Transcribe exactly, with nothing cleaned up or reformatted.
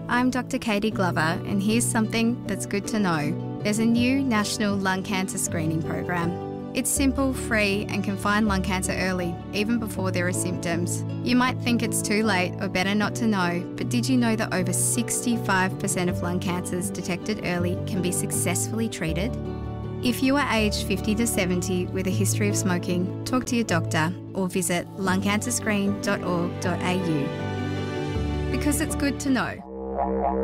I'm Doctor Katie Glover, and here's something that's good to know. There's a new national lung cancer screening program. It's simple, free, and can find lung cancer early, even before there are symptoms. You might think it's too late or better not to know, but did you know that over sixty-five percent of lung cancers detected early can be successfully treated? If you are aged fifty to seventy with a history of smoking, talk to your doctor or visit lung cancer screen dot org dot a u. Because it's good to know.